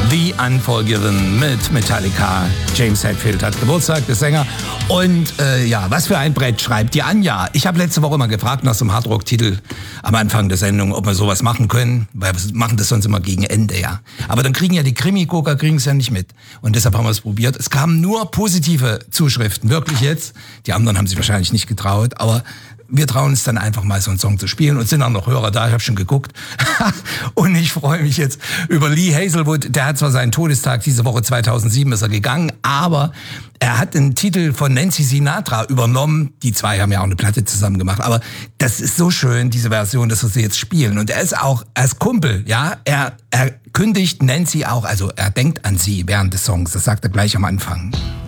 The Unforgiven mit Metallica. James Hetfield hat Geburtstag, der Sänger. Und was für ein Brett schreibt die Anja. Ich habe letzte Woche mal gefragt nach so einem Hardrock-Titel am Anfang der Sendung, ob wir sowas machen können. Weil wir machen das sonst immer gegen Ende, ja. Aber dann kriegen ja die Krimi-Gucker es ja nicht mit. Und deshalb haben wir es probiert. Es kamen nur positive Zuschriften, wirklich jetzt. Die anderen haben sich wahrscheinlich nicht getraut, aber wir trauen uns dann einfach mal so einen Song zu spielen und sind auch noch Hörer da, ich habe schon geguckt. Und ich freue mich jetzt über Lee Hazelwood, der hat zwar seinen Todestag diese Woche, 2007 ist er gegangen, aber er hat den Titel von Nancy Sinatra übernommen. Die zwei haben ja auch eine Platte zusammen gemacht, aber das ist so schön, diese Version, dass wir sie jetzt spielen. Und er ist auch als Kumpel, ja, er kündigt Nancy auch, also er denkt an sie während des Songs, das sagt er gleich am Anfang.